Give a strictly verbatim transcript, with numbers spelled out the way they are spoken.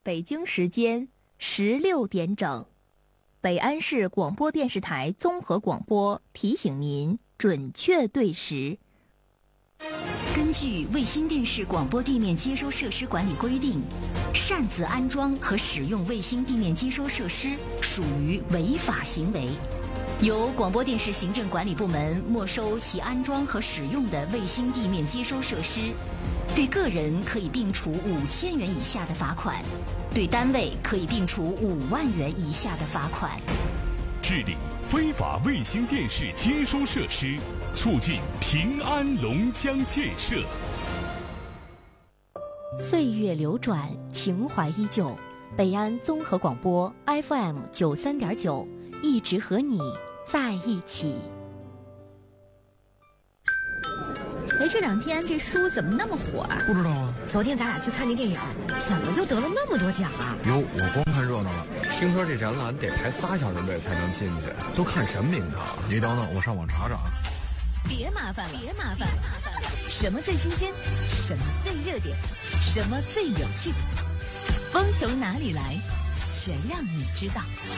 北京时间十六点整，北安市广播电视台综合广播提醒您准确对时。 根据卫星电视广播地面接收设施管理规定，擅自安装和使用卫星地面接收设施属于违法行为，由广播电视行政管理部门没收其安装和使用的卫星地面接收设施，对个人可以并处五千元以下的罚款，对单位可以并处五万元以下的罚款。 治理非法卫星电视接收设施，促进平安龙江建设。 岁月流转，情怀依旧。北安综合广播 F M 九三点九，一直和你在一起。 哎，这两天这书怎么那么火啊？ 不知道啊。 昨天咱俩去看那电影，怎么就得了那么多奖啊？ 哟，我光看热闹了。听说这展览得排仨小时队才能进去，都看什么名堂？你等等，我上网查查。 别麻烦了，别麻烦了，什么最新鲜？什么最热点？什么最有趣？风从哪里来？全让你知道。